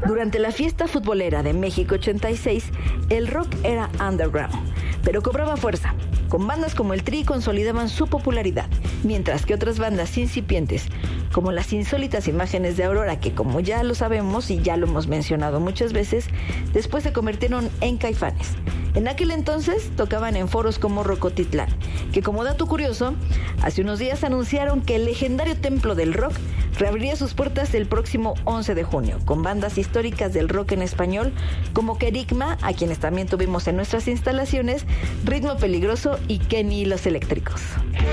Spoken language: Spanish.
Durante la fiesta futbolera de México 86, el rock era underground, pero cobraba fuerza. Con bandas como el Tri consolidaban su popularidad, mientras que otras bandas incipientes, como las insólitas Imágenes de Aurora, que como ya lo sabemos y ya lo hemos mencionado muchas veces, después se convirtieron en Caifanes. En aquel entonces tocaban en foros como Rocotitlán, que como dato curioso, hace unos días anunciaron que el legendario templo del rock reabriría sus puertas el próximo 11 de junio, con bandas históricas del rock en español como Kerigma, a quienes también tuvimos en nuestras instalaciones, Ritmo Peligroso y Kenny y los Eléctricos.